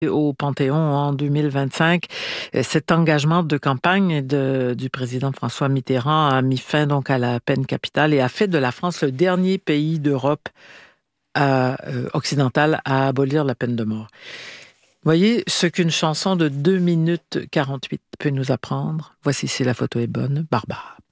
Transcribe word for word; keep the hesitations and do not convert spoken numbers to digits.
au Panthéon en deux mille vingt-cinq. Cet engagement de campagne de, du président François Mitterrand a mis fin donc à la peine capitale et a fait de la France le dernier pays d'Europe à, euh, occidentale à abolir la peine de mort. Voyez ce qu'une chanson de deux minutes quarante-huit peut nous apprendre. Voici si la photo est bonne. Barbara.